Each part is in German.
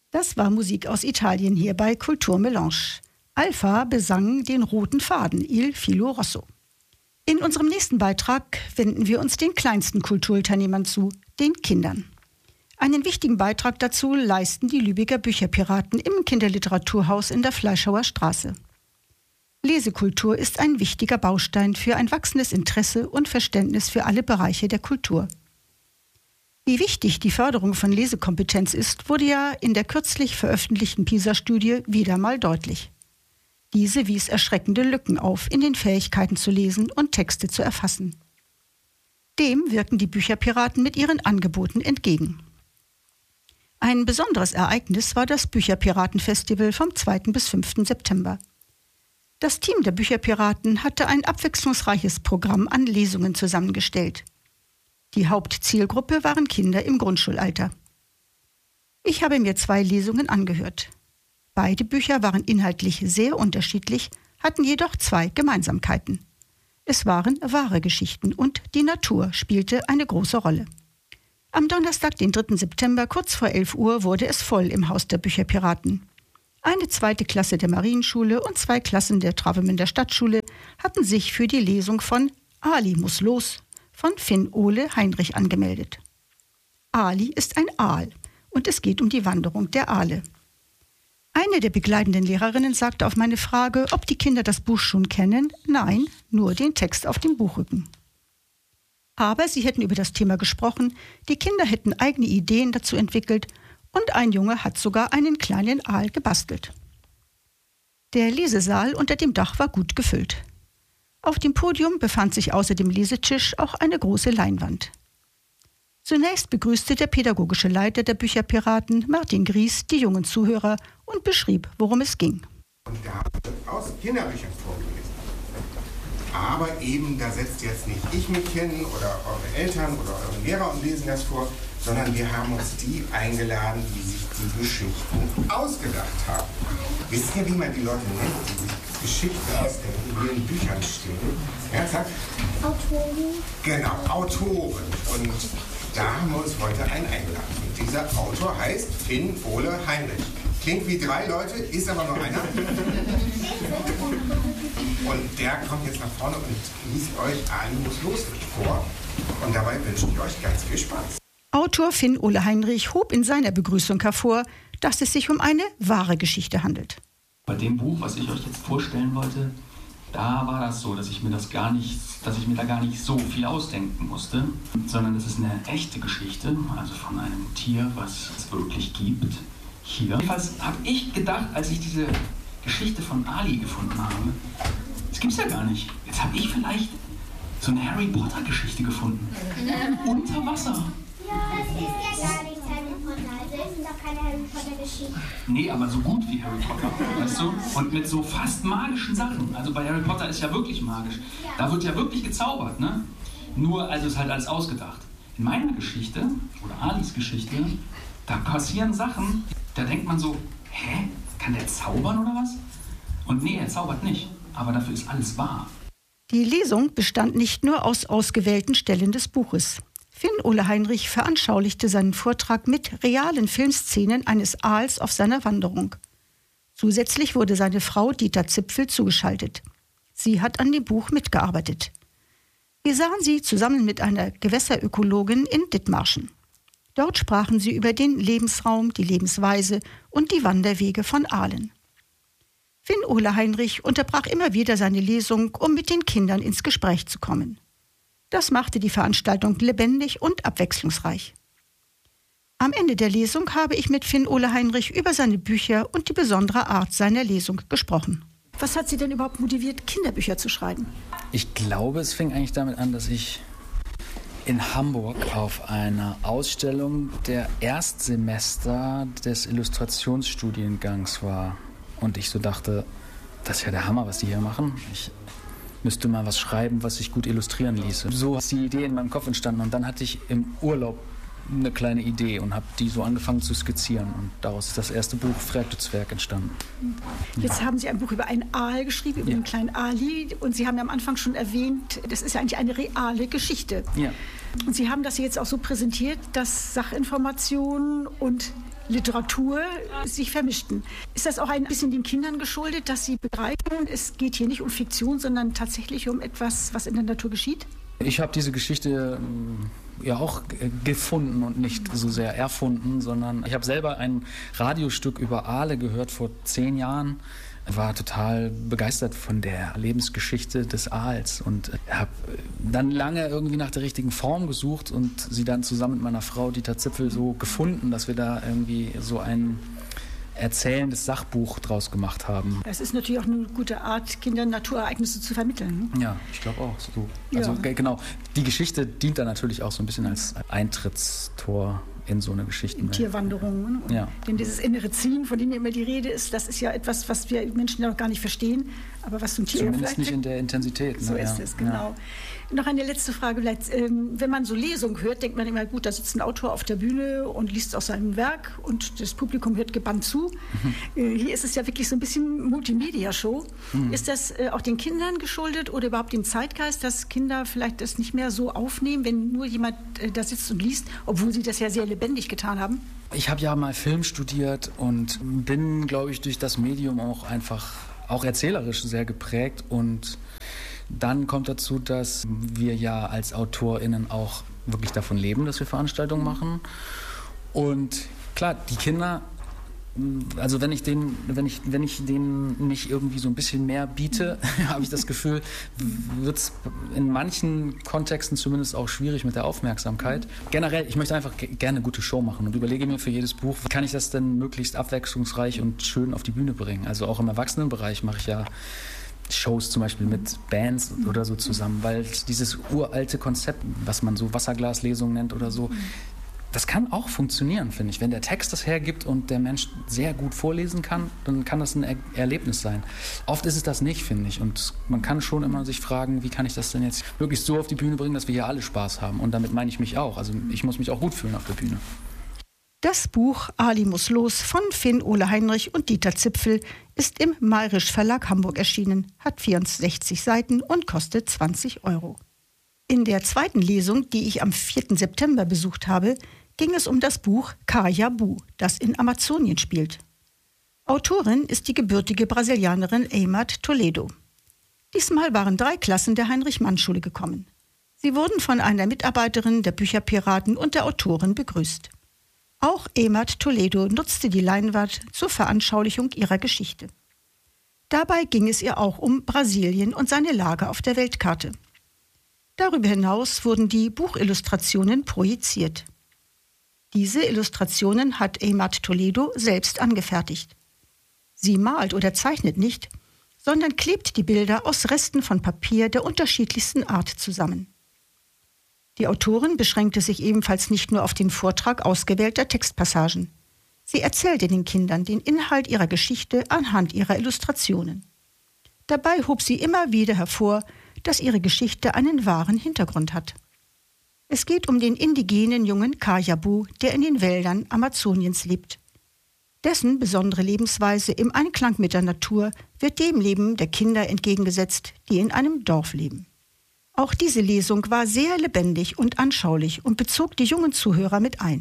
Das war Musik aus Italien hier bei Culture Melange. Alpha besang den roten Faden, Il Filo Rosso. In unserem nächsten Beitrag wenden wir uns den kleinsten Kulturteilnehmern zu, den Kindern. Einen wichtigen Beitrag dazu leisten die Lübecker Bücherpiraten im Kinderliteraturhaus in der Fleischhauer Straße. Lesekultur ist ein wichtiger Baustein für ein wachsendes Interesse und Verständnis für alle Bereiche der Kultur. Wie wichtig die Förderung von Lesekompetenz ist, wurde ja in der kürzlich veröffentlichten PISA-Studie wieder mal deutlich. Diese wies erschreckende Lücken auf in den Fähigkeiten zu lesen und Texte zu erfassen. Dem wirken die Bücherpiraten mit ihren Angeboten entgegen. Ein besonderes Ereignis war das Bücherpiratenfestival vom 2. bis 5. September. Das Team der Bücherpiraten hatte ein abwechslungsreiches Programm an Lesungen zusammengestellt. Die Hauptzielgruppe waren Kinder im Grundschulalter. Ich habe mir 2 Lesungen angehört. Beide Bücher waren inhaltlich sehr unterschiedlich, hatten jedoch 2 Gemeinsamkeiten. Es waren wahre Geschichten und die Natur spielte eine große Rolle. Am Donnerstag, den 3. September, kurz vor 11 Uhr, wurde es voll im Haus der Bücherpiraten. Eine 2. Klasse der Marienschule und 2 Klassen der Travemünder Stadtschule hatten sich für die Lesung von Ali muss los von Finn-Ole Heinrich angemeldet. Ali ist ein Aal und es geht um die Wanderung der Aale. Eine der begleitenden Lehrerinnen sagte auf meine Frage, ob die Kinder das Buch schon kennen, nein, nur den Text auf dem Buchrücken. Aber sie hätten über das Thema gesprochen, die Kinder hätten eigene Ideen dazu entwickelt und ein Junge hat sogar einen kleinen Aal gebastelt. Der Lesesaal unter dem Dach war gut gefüllt. Auf dem Podium befand sich außer dem Lesetisch auch eine große Leinwand. Zunächst begrüßte der pädagogische Leiter der Bücherpiraten, Martin Gries, die jungen Zuhörer und beschrieb, worum es ging. Und da wird aus Kinderbüchern vorgelesen. Aber eben, da setzt jetzt nicht ich mich hin oder eure Eltern oder eure Lehrer und lesen das vor, sondern wir haben uns die eingeladen, die sich die Geschichten ausgedacht haben. Wisst ihr, wie man die Leute nennt, die sich Geschichten ausdenken, die in ihren Büchern stehen? Ja, sagt? Autoren. Genau, Autoren. Und da haben wir uns heute einen eingeladen. Und dieser Autor heißt Finn-Ole Heinrich. Klingt wie 3 Leute, ist aber nur einer. Und der kommt jetzt nach vorne und liest euch Ali muss los vor. Und dabei wünsche ich euch ganz viel Spaß. Autor Finn-Ole Heinrich hob in seiner Begrüßung hervor, dass es sich um eine wahre Geschichte handelt. Bei dem Buch, was ich euch jetzt vorstellen wollte, da war das so, dass ich mir da gar nicht so viel ausdenken musste, sondern es ist eine echte Geschichte, also von einem Tier, was es wirklich gibt. Hier. Jedenfalls habe ich gedacht, als ich diese Geschichte von Ali gefunden habe, das gibt's ja gar nicht. Jetzt habe ich vielleicht so eine Harry Potter Geschichte gefunden. Unter Wasser. Ja, das ist ja gar nicht Harry Potter. Also es sind doch keine Harry Potter Geschichten. Nee, aber so gut wie Harry Potter, weißt du? Und mit so fast magischen Sachen. Also bei Harry Potter ist ja wirklich magisch. Da wird ja wirklich gezaubert, ne? Nur, also ist halt alles ausgedacht. In meiner Geschichte, oder Alis Geschichte, da passieren Sachen, da denkt man so, hä? Kann der zaubern oder was? Und nee, er zaubert nicht. Aber dafür ist alles wahr. Die Lesung bestand nicht nur aus ausgewählten Stellen des Buches. Finn-Ole Heinrich veranschaulichte seinen Vortrag mit realen Filmszenen eines Aals auf seiner Wanderung. Zusätzlich wurde seine Frau Dieter Zipfel zugeschaltet. Sie hat an dem Buch mitgearbeitet. Wir sahen sie zusammen mit einer Gewässerökologin in Dithmarschen. Dort sprachen sie über den Lebensraum, die Lebensweise und die Wanderwege von Aalen. Finn-Ole Heinrich unterbrach immer wieder seine Lesung, um mit den Kindern ins Gespräch zu kommen. Das machte die Veranstaltung lebendig und abwechslungsreich. Am Ende der Lesung habe ich mit Finn-Ole Heinrich über seine Bücher und die besondere Art seiner Lesung gesprochen. Was hat Sie denn überhaupt motiviert, Kinderbücher zu schreiben? Ich glaube, es fing eigentlich damit an, dass ich in Hamburg auf einer Ausstellung der Erstsemester des Illustrationsstudiengangs war. Und ich so dachte, das ist ja der Hammer, was die hier machen. Ich müsste mal was schreiben, was sich gut illustrieren ließe. So ist die Idee in meinem Kopf entstanden. Und dann hatte ich im Urlaub eine kleine Idee und habe die so angefangen zu skizzieren. Und daraus ist das erste Buch Freakdezwerg entstanden. Jetzt haben Sie ein Buch über einen Aal geschrieben, über den kleinen Ali. Und Sie haben ja am Anfang schon erwähnt, das ist ja eigentlich eine reale Geschichte. Ja. Und Sie haben das jetzt auch so präsentiert, dass Sachinformationen und Literatur sich vermischten. Ist das auch ein bisschen den Kindern geschuldet, dass sie begreifen, es geht hier nicht um Fiktion, sondern tatsächlich um etwas, was in der Natur geschieht? Ich habe diese Geschichte ja auch gefunden und nicht so sehr erfunden, sondern ich habe selber ein Radiostück über Aale gehört vor 10 Jahren. War total begeistert von der Lebensgeschichte des Aals und habe dann lange irgendwie nach der richtigen Form gesucht und sie dann zusammen mit meiner Frau Dieter Zipfel so gefunden, dass wir da irgendwie so ein erzählendes Sachbuch draus gemacht haben. Das ist natürlich auch eine gute Art, Kindern Naturereignisse zu vermitteln. Ja, ich glaube auch. So. Also genau, die Geschichte dient da natürlich auch so ein bisschen als Eintrittstor in so eine Geschichte. Tierwanderungen. Ja. Denn dieses innere Ziehen, von dem immer die Rede ist, das ist ja etwas, was wir Menschen ja noch gar nicht verstehen, aber was zum Tier zumindest vielleicht nicht in der Intensität. So ist es, genau. Ja. Noch eine letzte Frage. Wenn man so Lesungen hört, denkt man immer, gut, da sitzt ein Autor auf der Bühne und liest aus seinem Werk und das Publikum hört gebannt zu. Hier ist es ja wirklich so ein bisschen Multimedia-Show. Ist das auch den Kindern geschuldet oder überhaupt dem Zeitgeist, dass Kinder vielleicht das nicht mehr so aufnehmen, wenn nur jemand da sitzt und liest, obwohl sie das ja sehr lebendig getan haben? Ich habe ja mal Film studiert und bin, glaube ich, durch das Medium auch einfach auch erzählerisch sehr geprägt und dann kommt dazu, dass wir ja als AutorInnen auch wirklich davon leben, dass wir Veranstaltungen machen. Und klar, die Kinder, also wenn ich denen nicht irgendwie so ein bisschen mehr biete, habe ich das Gefühl, wird es in manchen Kontexten zumindest auch schwierig mit der Aufmerksamkeit. Generell, ich möchte einfach gerne eine gute Show machen und überlege mir für jedes Buch, wie kann ich das denn möglichst abwechslungsreich und schön auf die Bühne bringen. Also auch im Erwachsenenbereich mache ich ja Shows zum Beispiel mit Bands oder so zusammen, weil dieses uralte Konzept, was man so Wasserglaslesung nennt oder so, das kann auch funktionieren, finde ich. Wenn der Text das hergibt und der Mensch sehr gut vorlesen kann, dann kann das ein Erlebnis sein. Oft ist es das nicht, finde ich. Und man kann schon immer sich fragen, wie kann ich das denn jetzt wirklich so auf die Bühne bringen, dass wir hier alle Spaß haben. Und damit meine ich mich auch. Also ich muss mich auch gut fühlen auf der Bühne. Das Buch Ali muss los von Finn-Ole Heinrich und Dieter Zipfel ist im Mayrisch Verlag Hamburg erschienen, hat 64 Seiten und kostet 20 €. In der zweiten Lesung, die ich am 4. September besucht habe, ging es um das Buch Carjabu, das in Amazonien spielt. Autorin ist die gebürtige Brasilianerin Eimart Toledo. Diesmal waren 3 Klassen der Heinrich-Mann-Schule gekommen. Sie wurden von einer Mitarbeiterin der Bücherpiraten und der Autorin begrüßt. Auch Eimart Toledo nutzte die Leinwand zur Veranschaulichung ihrer Geschichte. Dabei ging es ihr auch um Brasilien und seine Lage auf der Weltkarte. Darüber hinaus wurden die Buchillustrationen projiziert. Diese Illustrationen hat Eimart Toledo selbst angefertigt. Sie malt oder zeichnet nicht, sondern klebt die Bilder aus Resten von Papier der unterschiedlichsten Art zusammen. Die Autorin beschränkte sich ebenfalls nicht nur auf den Vortrag ausgewählter Textpassagen. Sie erzählte den Kindern den Inhalt ihrer Geschichte anhand ihrer Illustrationen. Dabei hob sie immer wieder hervor, dass ihre Geschichte einen wahren Hintergrund hat. Es geht um den indigenen jungen Carjabu, der in den Wäldern Amazoniens lebt. Dessen besondere Lebensweise im Einklang mit der Natur wird dem Leben der Kinder entgegengesetzt, die in einem Dorf leben. Auch diese Lesung war sehr lebendig und anschaulich und bezog die jungen Zuhörer mit ein.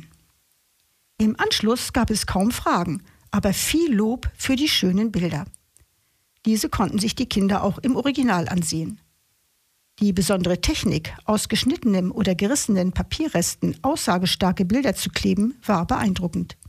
Im Anschluss gab es kaum Fragen, aber viel Lob für die schönen Bilder. Diese konnten sich die Kinder auch im Original ansehen. Die besondere Technik, aus geschnittenem oder gerissenen Papierresten aussagestarke Bilder zu kleben, war beeindruckend.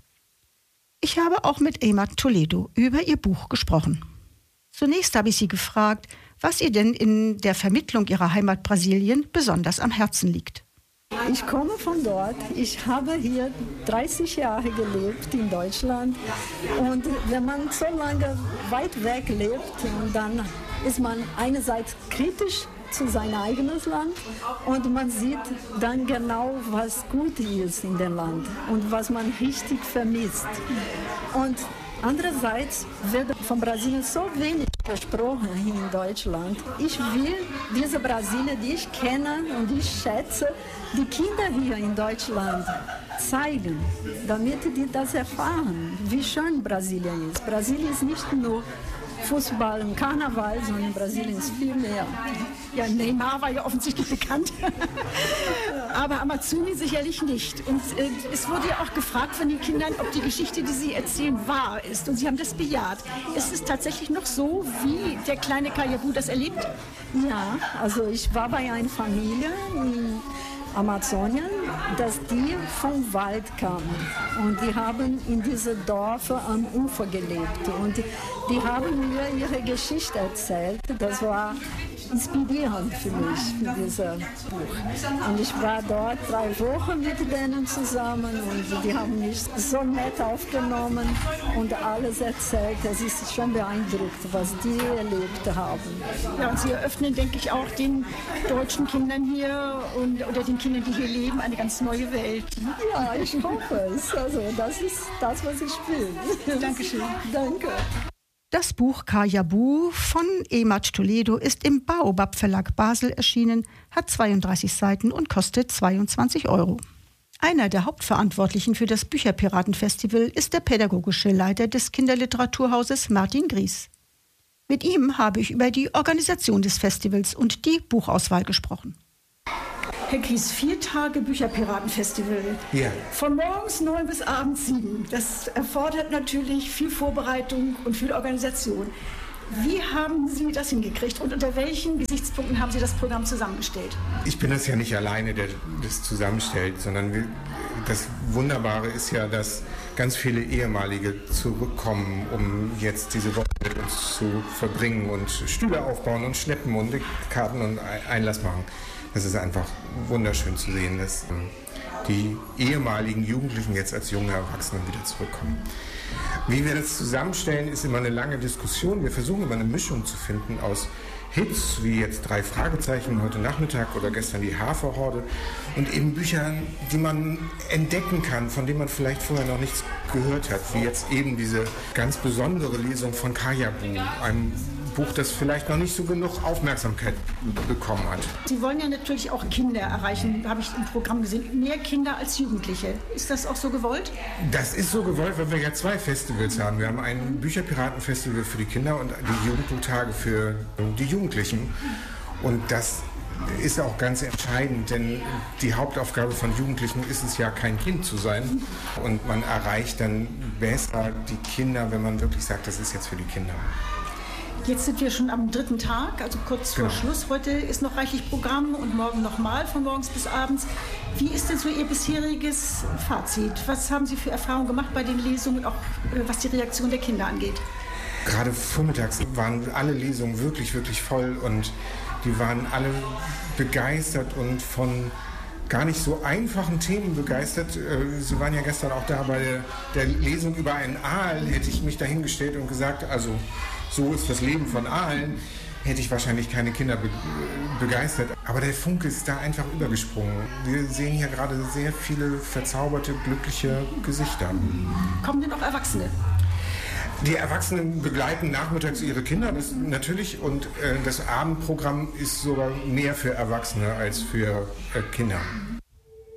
Ich habe auch mit Eimart Toledo über ihr Buch gesprochen. Zunächst habe ich sie gefragt, was ihr denn in der Vermittlung ihrer Heimat Brasilien besonders am Herzen liegt. Ich komme von dort. Ich habe hier 30 Jahre gelebt in Deutschland. Und wenn man so lange weit weg lebt, dann ist man einerseits kritisch zu seinem eigenen Land und man sieht dann genau, was gut ist in dem Land und was man richtig vermisst. Und andererseits wird von Brasilien so wenig gesprochen hier in Deutschland. Ich will diese Brasilien, die ich kenne und ich schätze, die Kinder hier in Deutschland zeigen, damit die das erfahren, wie schön Brasilien ist. Brasilien ist nicht nur Fußball und Karneval, sondern in Brasilien ist viel mehr. Ja, Neymar war ja offensichtlich bekannt, aber Amazoni sicherlich nicht. Und es wurde ja auch gefragt von den Kindern, ob die Geschichte, die sie erzählen, wahr ist. Und sie haben das bejaht. Ist es tatsächlich noch so, wie der kleine Kayabu das erlebt? Ja, also ich war bei einer Familie in Amazonien, dass die vom Wald kamen und die haben in diesem Dorf am Ufer gelebt und die haben mir ihre Geschichte erzählt. Das war inspirierend für mich, für dieses Buch. Und ich war dort 3 Wochen mit denen zusammen und die haben mich so nett aufgenommen und alles erzählt. Es ist schon beeindruckt, was die erlebt haben. Ja, und Sie eröffnen, denke ich, auch den deutschen Kindern hier oder den Kindern, die hier leben, eine ganz neue Welt. Ja, ich hoffe es. Also das ist das, was ich will. Dankeschön. Danke. Das Buch Kayabu von Emad Toledo ist im Baobab Verlag Basel erschienen, hat 32 Seiten und kostet 22 €. Einer der Hauptverantwortlichen für das Bücherpiratenfestival ist der pädagogische Leiter des Kinderliteraturhauses Martin Gries. Mit ihm habe ich über die Organisation des Festivals und die Buchauswahl gesprochen. Herr Gries, 4 Tage Bücherpiratenfestival. Ja. Von morgens 9 bis abends 7. Das erfordert natürlich viel Vorbereitung und viel Organisation. Wie haben Sie das hingekriegt und unter welchen Gesichtspunkten haben Sie das Programm zusammengestellt? Ich bin das ja nicht alleine, der das zusammenstellt, sondern das Wunderbare ist ja, dass ganz viele Ehemalige zurückkommen, um jetzt diese Woche mit uns zu verbringen und Stühle aufbauen und schleppen und Karten und Einlass machen. Das ist einfach wunderschön zu sehen, dass die ehemaligen Jugendlichen jetzt als junge Erwachsene wieder zurückkommen. Wie wir das zusammenstellen, ist immer eine lange Diskussion. Wir versuchen immer eine Mischung zu finden aus Hits, wie jetzt 3 Fragezeichen heute Nachmittag oder gestern die Haferhorde und eben Büchern, die man entdecken kann, von denen man vielleicht vorher noch nichts gehört hat, wie jetzt eben diese ganz besondere Lesung von Kayabu, einem Buch, das vielleicht noch nicht so genug Aufmerksamkeit bekommen hat. Sie wollen ja natürlich auch Kinder erreichen, habe ich im Programm gesehen. Mehr Kinder als Jugendliche. Ist das auch so gewollt? Das ist so gewollt, weil wir ja 2 Festivals haben. Wir haben ein Bücherpiratenfestival für die Kinder und die Jugendbuchtage für die Jugendlichen. Und das ist auch ganz entscheidend, denn die Hauptaufgabe von Jugendlichen ist es ja, kein Kind zu sein. Und man erreicht dann besser die Kinder, wenn man wirklich sagt, das ist jetzt für die Kinder. Jetzt sind wir schon am 3. Tag, also kurz vor Schluss. Heute ist noch reichlich Programm und morgen nochmal von morgens bis abends. Wie ist denn so Ihr bisheriges Fazit? Was haben Sie für Erfahrungen gemacht bei den Lesungen, auch was die Reaktion der Kinder angeht? Gerade vormittags waren alle Lesungen wirklich, wirklich voll und die waren alle begeistert und von gar nicht so einfachen Themen begeistert. Sie waren ja gestern auch da bei der Lesung über einen Aal, hätte ich mich dahingestellt und gesagt, also so ist das Leben von Aalen, hätte ich wahrscheinlich keine Kinder begeistert. Aber der Funke ist da einfach übergesprungen. Wir sehen hier gerade sehr viele verzauberte, glückliche Gesichter. Kommen denn auch Erwachsene? Die Erwachsenen begleiten nachmittags ihre Kinder, das natürlich, und das Abendprogramm ist sogar mehr für Erwachsene als für Kinder.